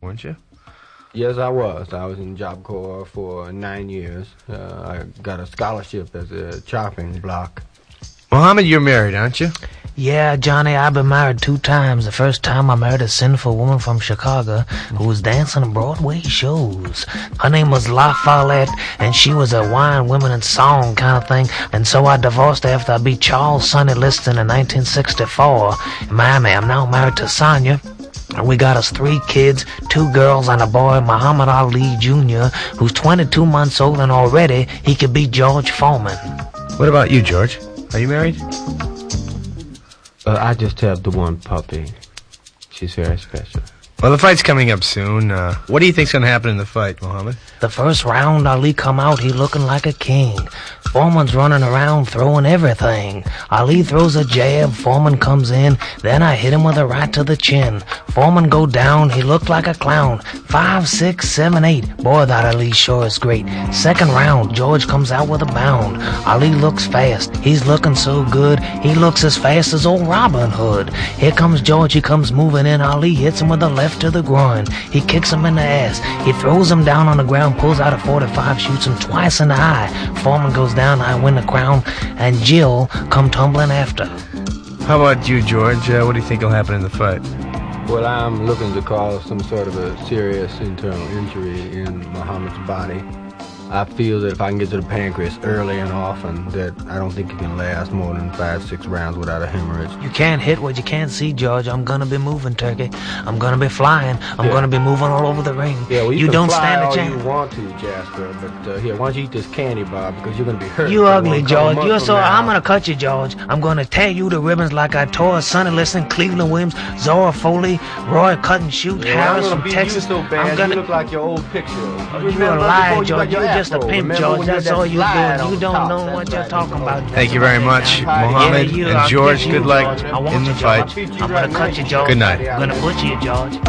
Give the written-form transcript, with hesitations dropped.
weren't you? Yes, I was. I was in Job Corps for 9 years. I got a scholarship as a chopping block. Mohammed, you're married, aren't you? Yeah, Johnny, I've been married 2 times. The first time I married a sinful woman from Chicago who was dancing in Broadway shows. Her name was La Follette, and she was a wine, women, and song kind of thing. And so I divorced her after I beat Charles Sonny Liston in 1964. In Miami, I'm now married to Sonia. And we got us 3 kids, 2 girls and a boy, Muhammad Ali Jr., who's 22 months old, and already he could beat George Foreman. What about you, George? Are you married? I just have the one puppy. She's very special. Well, the fight's coming up soon. What do you think's going to happen in the fight, Mohammed? The first round, Ali come out, he looking like a king. Foreman's running around throwing everything. Ali throws a jab, Foreman comes in, then I hit him with a right to the chin. Foreman go down, he looked like a clown. 5, 6, 7, 8. Boy, that Ali sure is great. Second round, George comes out with a bound. Ali looks fast, he's looking so good, he looks as fast as old Robin Hood. Here comes George, he comes moving in, Ali hits him with a left to the groin. He kicks him in the ass, he throws him down on the ground, pulls out a .45, shoots him twice in the eye. Foreman goes down, I win the crown, and Jill come tumbling after. How about you, George? What do you think will happen in the fight? Well, I'm looking to cause some sort of a serious internal injury in Muhammad's body. I feel that if I can get to the pancreas early and often, that I don't think it can last more than 5, 6 rounds without a hemorrhage. You can't hit what you can't see, George. I'm gonna be moving, Turkey. I'm gonna be flying. I'm gonna be moving all over the ring. Yeah, well, you can don't fly stand a all chance. you want to, Jasper, but here, why don't you eat this candy bar, because you're gonna be hurt. You for ugly, one George. month You're from so. now. I'm gonna cut you, George. I'm gonna tear you to ribbons like I tore Sonny Liston, Cleveland Williams, Zora Foley, Roy Cut-and-Shoot, Harris I'm from gonna beat Texas. you so bad, I'm gonna. you look like your old picture. You're a liar, George. You're just a pimp, George. That's all you're doing. You don't know what you're talking about. Thank you very much, Mohammed and George. Good luck in the fight. I'm gonna cut you, George. Good night. I'm gonna butcher you, George.